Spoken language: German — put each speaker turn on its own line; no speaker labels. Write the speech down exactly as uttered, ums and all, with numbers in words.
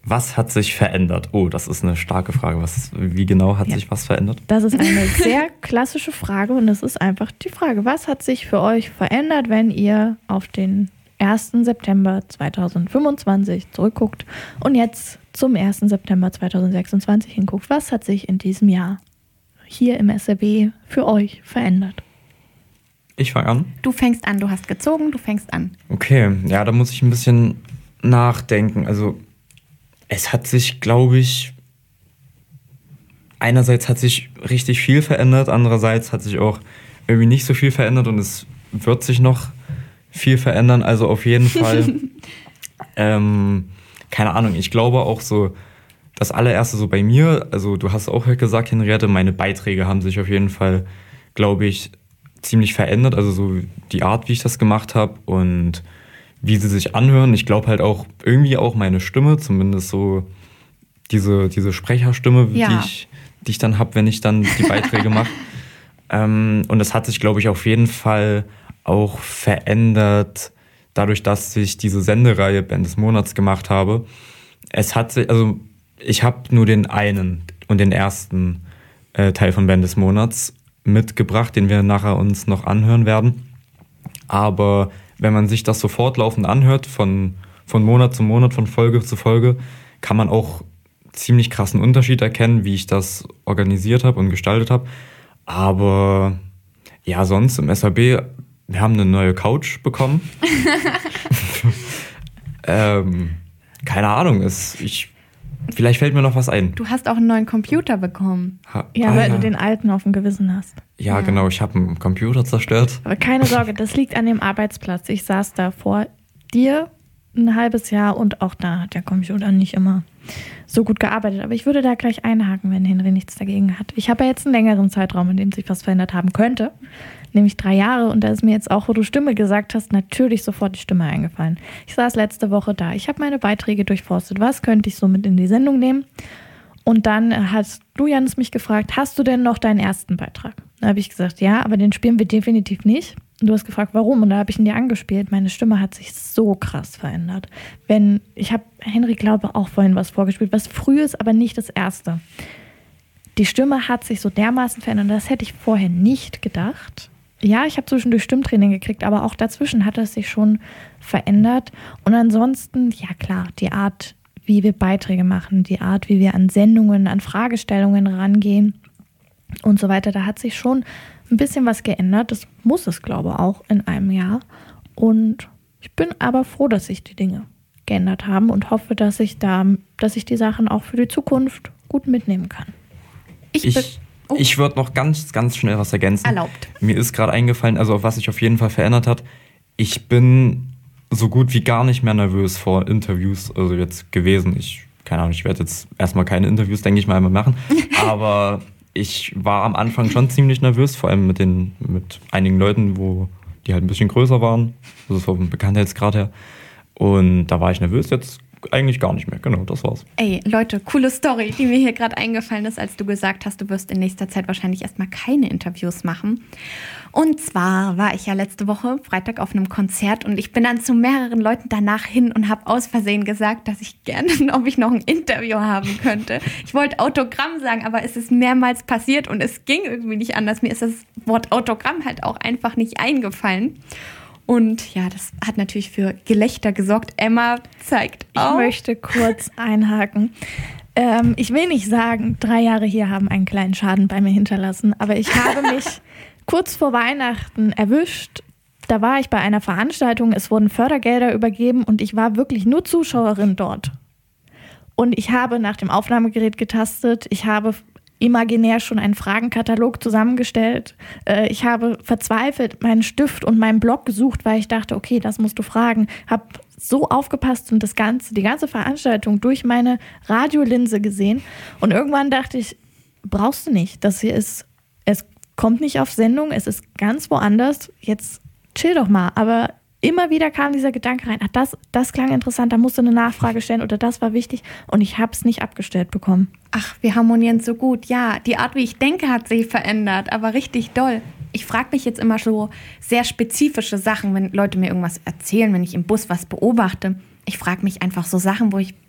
Was hat sich verändert? Oh, das ist eine starke Frage. Was, wie genau hat ja. sich was verändert?
Das ist eine sehr klassische Frage und es ist einfach die Frage, was hat sich für euch verändert, wenn ihr auf den ersten September zweitausendfünfundzwanzig zurückguckt und jetzt zum ersten September zweitausendsechsundzwanzig hinguckt? Was hat sich in diesem Jahr hier im S R B für euch verändert?
Ich fange an.
Du fängst an, du hast gezogen, du fängst an.
Okay, ja, da muss ich ein bisschen nachdenken. Also es hat sich, glaube ich, einerseits hat sich richtig viel verändert, andererseits hat sich auch irgendwie nicht so viel verändert und es wird sich noch viel verändern. Also auf jeden Fall, ähm, keine Ahnung, ich glaube auch so, das allererste so bei mir, also du hast auch gesagt, Henriette, meine Beiträge haben sich auf jeden Fall, glaube ich, ziemlich verändert. Also so die Art, wie ich das gemacht habe und wie sie sich anhören. Ich glaube halt auch irgendwie auch meine Stimme, zumindest so diese, diese Sprecherstimme, ja. die, ich, die ich dann habe, wenn ich dann die Beiträge mache. ähm, und das hat sich, glaube ich, auf jeden Fall auch verändert, dadurch, dass ich diese Sendereihe Band des Monats gemacht habe. Es hat sich, also ich habe nur den einen und den ersten äh, Teil von Band des Monats mitgebracht, den wir nachher uns noch anhören werden. Aber wenn man sich das so fortlaufend anhört, von, von Monat zu Monat, von Folge zu Folge, kann man auch ziemlich krassen Unterschied erkennen, wie ich das organisiert habe und gestaltet habe. Aber ja, sonst im S R B, wir haben eine neue Couch bekommen. ähm, keine Ahnung, es, ich, vielleicht fällt mir noch was ein.
Du hast auch einen neuen Computer bekommen.
Ha, ja, ah, weil ja. du den alten auf dem Gewissen hast.
Ja, ja. genau, ich habe einen Computer zerstört.
Aber keine Sorge, das liegt an dem Arbeitsplatz. Ich saß da vor dir ein halbes Jahr und auch da hat der Computer nicht immer so gut gearbeitet. Aber ich würde da gleich einhaken, wenn Henry nichts dagegen hat. Ich habe ja jetzt einen längeren Zeitraum, in dem sich was verändert haben könnte, nämlich drei Jahre. Und da ist mir jetzt auch, wo du Stimme gesagt hast, natürlich sofort die Stimme eingefallen. Ich saß letzte Woche da. Ich habe meine Beiträge durchforstet. Was könnte ich so mit in die Sendung nehmen? Und dann hast du, Janis, mich gefragt, hast du denn noch deinen ersten Beitrag? Da habe ich gesagt, ja, aber den spielen wir definitiv nicht. Und du hast gefragt, warum? Und da habe ich ihn dir angespielt. Meine Stimme hat sich so krass verändert. Wenn, ich habe Henry, glaube auch vorhin was vorgespielt, was früh ist, aber nicht das erste. Die Stimme hat sich so dermaßen verändert. Und das hätte ich vorher nicht gedacht. Ja, ich habe zwischendurch Stimmtraining gekriegt, aber auch dazwischen hat es sich schon verändert. Und ansonsten, ja klar, die Art, wie wir Beiträge machen, die Art, wie wir an Sendungen, an Fragestellungen rangehen und so weiter, da hat sich schon ein bisschen was geändert. Das muss es, glaube ich, auch in einem Jahr. Und ich bin aber froh, dass sich die Dinge geändert haben und hoffe, dass ich da, dass ich die Sachen auch für die Zukunft gut mitnehmen kann.
Ich, ich, oh. ich würde noch ganz, ganz schnell was ergänzen.
Erlaubt.
Mir ist gerade eingefallen, also was sich auf jeden Fall verändert hat. Ich bin so gut wie gar nicht mehr nervös vor Interviews, also jetzt gewesen. Ich, keine Ahnung, ich werde jetzt erstmal keine Interviews, denke ich mal, mehr machen. Aber ich war am Anfang schon ziemlich nervös, vor allem mit den mit einigen Leuten, wo die halt ein bisschen größer waren, also vom Bekanntheitsgrad her. Und da war ich nervös, jetzt eigentlich gar nicht mehr. Genau, das war's.
Ey, Leute, coole Story, die mir hier gerade eingefallen ist, als du gesagt hast, du wirst in nächster Zeit wahrscheinlich erstmal keine Interviews machen. Und zwar war ich ja letzte Woche Freitag auf einem Konzert und ich bin dann zu mehreren Leuten danach hin und habe aus Versehen gesagt, dass ich gerne, ob ich noch ein Interview haben könnte. Ich wollte Autogramm sagen, aber es ist mehrmals passiert und es ging irgendwie nicht anders. Mir ist das Wort Autogramm halt auch einfach nicht eingefallen. Und ja, das hat natürlich für Gelächter gesorgt. Emma zeigt auf.
Ich möchte kurz einhaken. Ähm, ich will nicht sagen, drei Jahre hier haben einen kleinen Schaden bei mir hinterlassen, aber ich habe mich kurz vor Weihnachten erwischt. Da war ich bei einer Veranstaltung, es wurden Fördergelder übergeben und ich war wirklich nur Zuschauerin dort. Und ich habe nach dem Aufnahmegerät getastet, ich habe imaginär schon einen Fragenkatalog zusammengestellt. Ich habe verzweifelt meinen Stift und meinen Block gesucht, weil ich dachte, okay, das musst du fragen. Habe so aufgepasst und das ganze, die ganze Veranstaltung durch meine Radiolinse gesehen. Und irgendwann dachte ich, brauchst du nicht. Das hier ist, es kommt nicht auf Sendung, es ist ganz woanders. Jetzt chill doch mal. Aber immer wieder kam dieser Gedanke rein, ach, das, das klang interessant, da musst du eine Nachfrage stellen oder das war wichtig und ich habe es nicht abgestellt bekommen.
Ach, wir harmonieren so gut. Ja, die Art, wie ich denke, hat sich verändert, aber richtig doll. Ich frage mich jetzt immer so sehr spezifische Sachen, wenn Leute mir irgendwas erzählen, wenn ich im Bus was beobachte. Ich frage mich einfach so Sachen, wo ich